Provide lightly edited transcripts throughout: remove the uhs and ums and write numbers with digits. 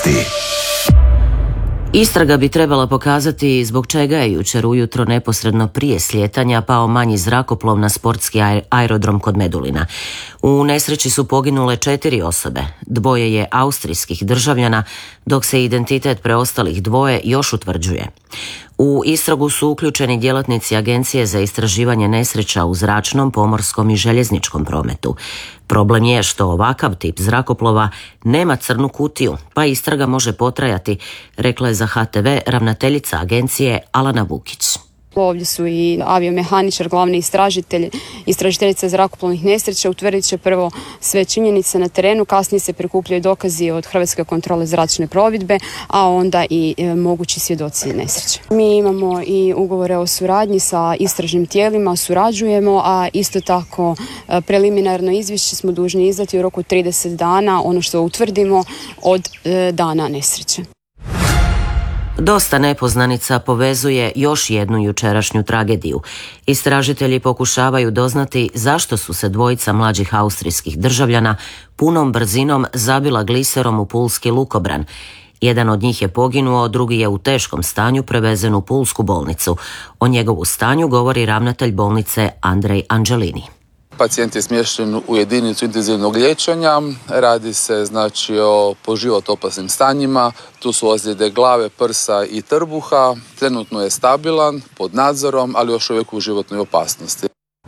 Vijesti. Istraga bi trebala pokazati zbog čega je jučer ujutro neposredno prije slijetanja pao manji zrakoplov na sportski aerodrom kod Medulina. U nesreći su poginule 4 osobe, 2 je austrijskih državljana, dok se identitet preostalih 2 još utvrđuje. U istragu su uključeni djelatnici Agencije za istraživanje nesreća u zračnom, pomorskom i željezničkom prometu. Problem je što ovakav tip zrakoplova nema crnu kutiju, pa istraga može potrajati, rekla je za HTV ravnateljica agencije Alana Vukić. Ovdje su i aviomehaničar, glavni istražitelj, istražiteljica zrakoplovnih nesreća. Utvrdit će prvo sve činjenice na terenu, kasnije se prikupljaju dokazi od Hrvatske kontrole zračne plovidbe, a onda i mogući svjedoci nesreće. Mi imamo i ugovore o suradnji sa istražnim tijelima, surađujemo, a isto tako preliminarno izvješće smo dužni izdati u roku 30 dana, ono što utvrdimo od dana nesreće. Dosta nepoznanica povezuje još jednu jučerašnju tragediju. Istražitelji pokušavaju doznati zašto su se 2 mlađih austrijskih državljana punom brzinom zabila gliserom u pulski lukobran. Jedan od njih je poginuo, drugi je u teškom stanju prevezen u pulsku bolnicu. O njegovu stanju govori ravnatelj bolnice Andrej Anđelini. Pacijent je smješten u jedinicu intenzivnog liječenja, radi se o po život opasnim stanjima, tu su ozljede glave, prsa i trbuha, trenutno je stabilan, pod nadzorom, ali još uvijek u životnoj opasnosti.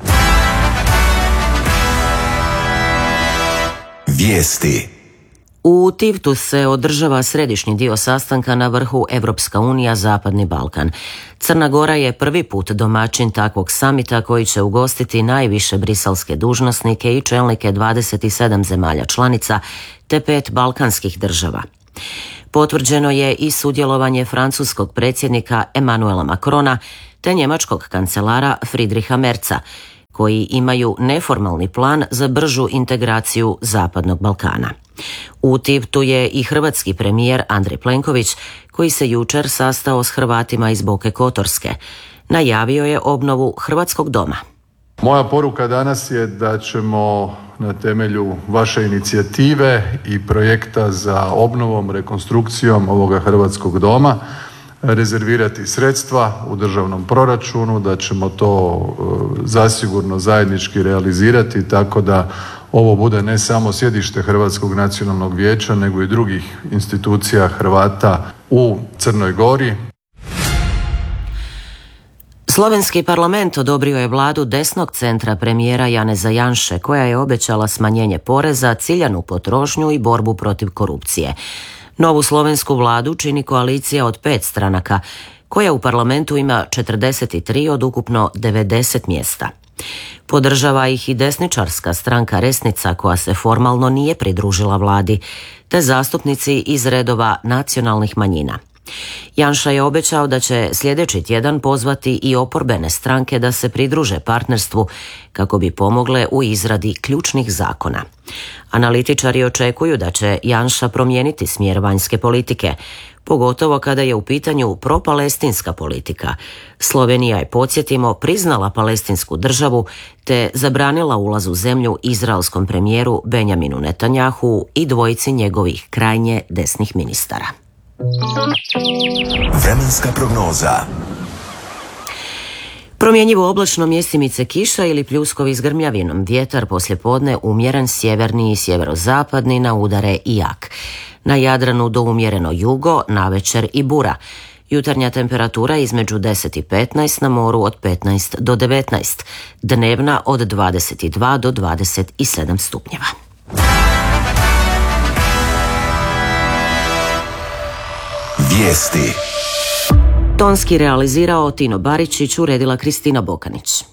Vijesti. U Tivtu se održava središnji dio sastanka na vrhu Evropska unija Zapadni Balkan. Crna Gora je prvi put domaćin takvog samita koji će ugostiti najviše briselske dužnosnike i čelnike 27 zemalja članica te 5 balkanskih država. Potvrđeno je i sudjelovanje francuskog predsjednika Emmanuela Macrona te njemačkog kancelara Friedricha Merza, koji imaju neformalni plan za bržu integraciju Zapadnog Balkana. U Tivtu je i hrvatski premijer Andrej Plenković, koji se jučer sastao s Hrvatima iz Boke Kotorske. Najavio je obnovu Hrvatskog doma. Moja poruka danas je da ćemo na temelju vaše inicijative i projekta za obnovom, rekonstrukcijom ovoga Hrvatskog doma rezervirati sredstva u državnom proračunu, da ćemo to zasigurno zajednički realizirati tako da ovo bude ne samo sjedište Hrvatskog nacionalnog vijeća, nego i drugih institucija Hrvata u Crnoj Gori. Slovenski parlament odobrio je vladu desnog centra premijera Janeza Janše, koja je obećala smanjenje poreza, ciljanu potrošnju i borbu protiv korupcije. Novu slovensku vladu čini koalicija od 5 stranaka, koja u parlamentu ima 43 od ukupno 90 mjesta. Podržava ih i desničarska stranka Resnica, koja se formalno nije pridružila vladi, te zastupnici iz redova nacionalnih manjina. Janša je obećao da će sljedeći tjedan pozvati i oporbene stranke da se pridruže partnerstvu kako bi pomogle u izradi ključnih zakona. Analitičari očekuju da će Janša promijeniti smjer vanjske politike, pogotovo kada je u pitanju propalestinska politika. Slovenija je, podsjetimo, priznala palestinsku državu te zabranila ulaz u zemlju izraelskom premijeru Benjaminu Netanjahu i 2 njegovih krajnje desnih ministara. Vremenska prognoza. Promjenjivo oblačno, mjestimice kiša ili pljuskovi s grmljavinom. Vjetar poslijepodne umjeren sjeverni i sjeverozapadni, na udare i jak. Na Jadranu do umjereno jugo, navečer i bura. Jutarnja temperatura između 10 i 15, na moru od 15 do 19. Dnevna od 22 do 27 stupnjeva. Vijesti. Tonski realizirao Tino Baričić, uredila Kristina Bokanić.